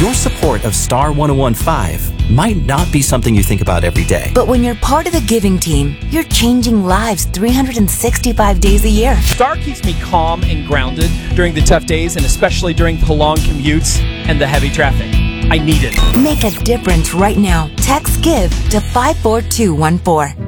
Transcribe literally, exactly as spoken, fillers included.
Your support of Star one oh one point five might not be something you think about every day. But when you're part of the giving team, you're changing lives three hundred sixty-five days a year. Star keeps me calm and grounded during the tough days, and especially during the long commutes and the heavy traffic. I need it. Make a difference right now. Text GIVE to five four two one four.